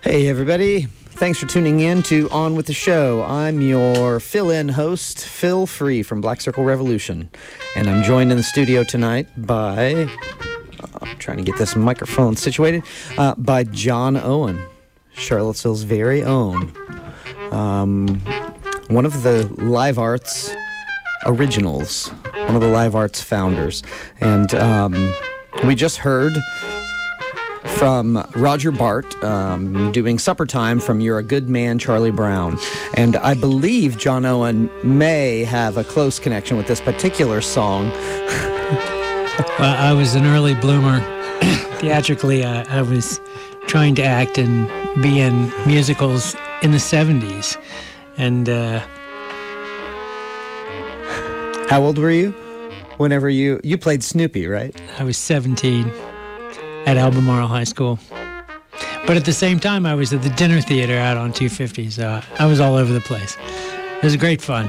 Hey, everybody. Thanks for tuning in to On With the Show. I'm your fill-in host, Phil Free from Black Circle Revolution. And I'm joined in the studio tonight by, I'm trying to get this microphone situated, by John Owen, Charlottesville's very own. One of the Live Arts originals, one of the Live Arts founders. And we just heard from Roger Bart doing Supper Time from You're a Good Man, Charlie Brown. And I believe John Owen may have a close connection with this particular song. Well, I was an early bloomer. Theatrically, I was trying to act and be in musicals in the 70s. And how old were you whenever you played Snoopy, right? I was 17 at Albemarle High School. But at the same time, I was at the dinner theater out on 250, so I was all over the place. It was great fun.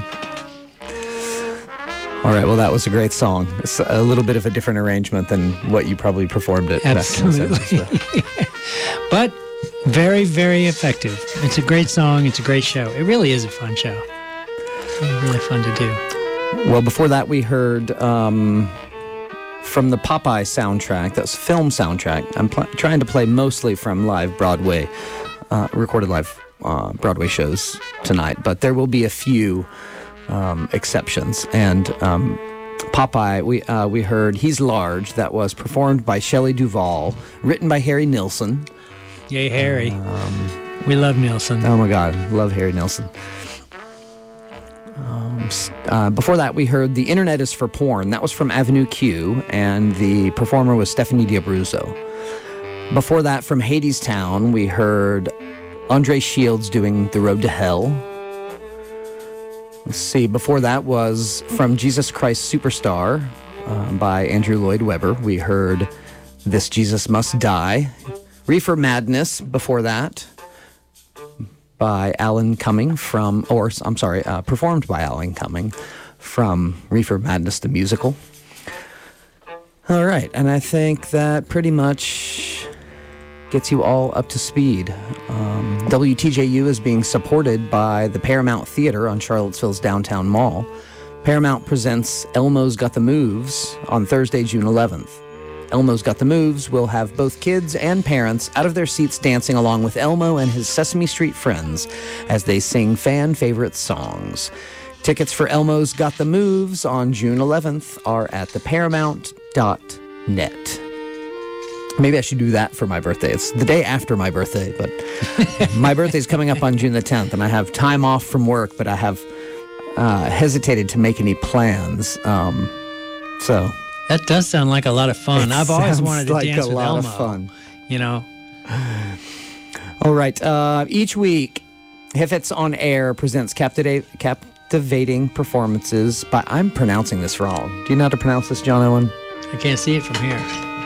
All right, well, that was a great song. It's a little bit of a different arrangement than what you probably performed it. Absolutely. But very, very effective. It's a great song. It's a great show. It really is a fun show. It's really fun to do. Well, before that, we heard from the Popeye soundtrack. That's film soundtrack. I'm trying to play mostly from live Broadway, recorded live Broadway shows tonight, but there will be a few exceptions. And Popeye, we heard He's Large. That was performed by Shelley Duvall, written by Harry Nilsson. Yay, Harry. We love Nilsson. Oh my God, love Harry Nilsson. Before that, we heard The Internet is for Porn. That was from Avenue Q, and the performer was Stephanie D'Abruzzo. Before that, from Hadestown, we heard Andre Shields doing The Road to Hell. Let's see, before that was from Jesus Christ Superstar by Andrew Lloyd Webber. We heard This Jesus Must Die. Reefer Madness before that, by Alan Cumming performed by Alan Cumming from Reefer Madness the Musical. All right, and I think that pretty much gets you all up to speed. WTJU is being supported by the Paramount Theater on Charlottesville's Downtown Mall. Paramount presents Elmo's Got the Moves on Thursday, June 11th. Elmo's Got the Moves will have both kids and parents out of their seats dancing along with Elmo and his Sesame Street friends as they sing fan-favorite songs. Tickets for Elmo's Got the Moves on June 11th are at theparamount.net. Maybe I should do that for my birthday. It's the day after my birthday, but my birthday's coming up on June the 10th, and I have time off from work, but I have hesitated to make any plans. So... That does sound like a lot of fun. I've always wanted to dance with Elmo. Of fun. You know. All right. Each week, Hifetz on Air presents captivating performances by... I'm pronouncing this wrong. Do you know how to pronounce this, John Owen? I can't see it from here.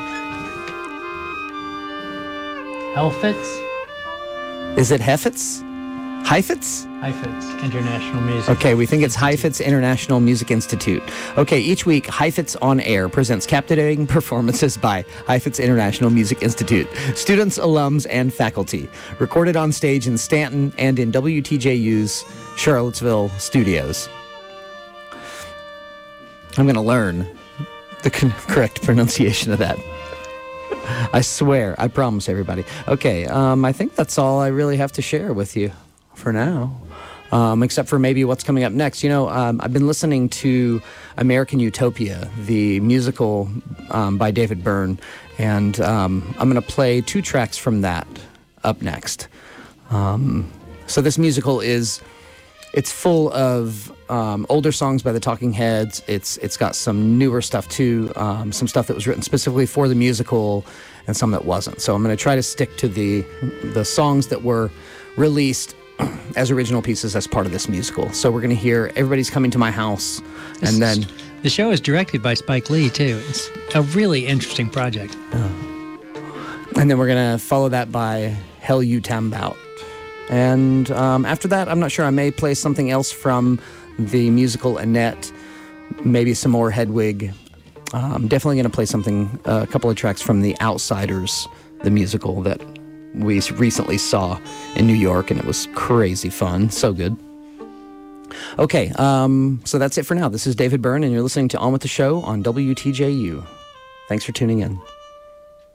Hifetz? Is it Hifetz? Heifetz? Heifetz International Music. Okay, we think it's Heifetz International Music Institute. Okay, each week, Heifetz on Air presents captivating performances by Heifetz International Music Institute, students, alums, and faculty. Recorded on stage in Stanton and in WTJU's Charlottesville studios. I'm going to learn the correct pronunciation of that. I swear. I promise, everybody. Okay, I think that's all I really have to share with you for now. Except for maybe what's coming up next. You know, I've been listening to American Utopia, the musical by David Byrne, and I'm going to play 2 tracks from that up next. So this musical it's full of older songs by the Talking Heads. It's got some newer stuff too, some stuff that was written specifically for the musical and some that wasn't. So I'm going to try to stick to the songs that were released as original pieces as part of this musical. So we're going to hear Everybody's Coming to My House, and then... The show is directed by Spike Lee, too. It's a really interesting project. And then we're going to follow that by Hell You Tambout. And after that, I'm not sure, I may play something else from the musical Annette, maybe some more Hedwig. I'm definitely going to play a couple of tracks from The Outsiders, the musical that we recently saw in New York, and it was crazy fun. So good. Okay, so that's it for now. This is David Byrne, and you're listening to On With The Show on WTJU. Thanks for tuning in.